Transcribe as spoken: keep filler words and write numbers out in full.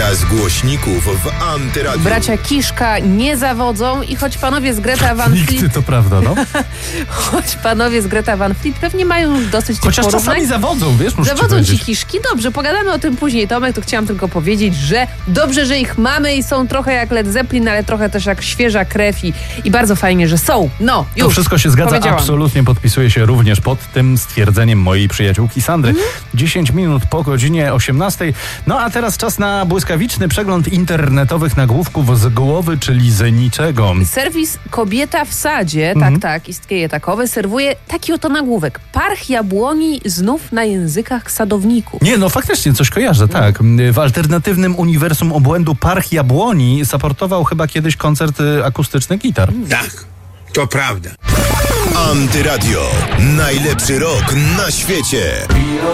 Teraz głośników w Antyradiu. Bracia Kiszka nie zawodzą i choć panowie z Greta Van Fleet... Nigdy, to prawda, no. choć panowie z Greta Van Fleet pewnie mają już dosyć tych Chociaż porównań. czasami zawodzą, wiesz, muszę Zawodzą ci ci powiedzieć. Kiszki. Dobrze, pogadamy o tym później, Tomek. Tu chciałam tylko powiedzieć, że dobrze, że ich mamy i są trochę jak Led Zeppelin, ale trochę też jak świeża krew i, i bardzo fajnie, że są. No, już. To wszystko się zgadza, powiedziałam. absolutnie podpisuję się również pod tym stwierdzeniem mojej przyjaciółki Sandry. Mm. dziesięć minut po godzinie osiemnastej. No a teraz czas na błyskawiczny przegląd internetowych nagłówków z głowy, czyli z niczego. Serwis Kobieta w sadzie, Mhm. tak, tak, istnieje takowy, serwuje taki oto nagłówek. Parch jabłoni znów na językach sadowników. Nie, no faktycznie coś kojarzę, tak. W alternatywnym uniwersum obłędu Parch Jabłoni supportował chyba kiedyś koncert y, akustyczny gitar. Tak, to prawda. Antyradio. Najlepszy rok na świecie.